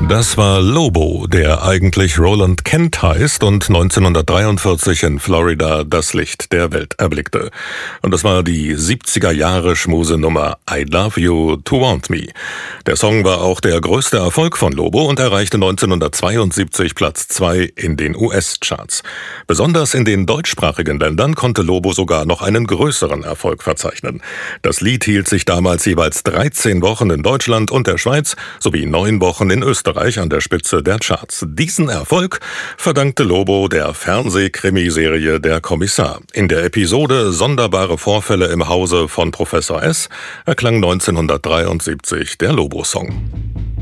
Das war Lobo, der eigentlich Roland Kent heißt und 1943 in Florida das Licht der Welt erblickte. Und das war die 70er-Jahre-Schmusenummer I Love You to Want Me. Der Song war auch der größte Erfolg von Lobo und erreichte 1972 Platz 2 in den US-Charts. Besonders in den deutschsprachigen Ländern konnte Lobo sogar noch einen größeren Erfolg verzeichnen. Das Lied hielt sich damals jeweils 13 Wochen in Deutschland und der Schweiz sowie 9 Wochen in Österreich an der Spitze der Charts. Diesen Erfolg verdankte Lobo der Fernseh-Krimiserie Der Kommissar. In der Episode Sonderbare Vorfälle im Hause von Professor S erklang 1973 der Lobo-Song.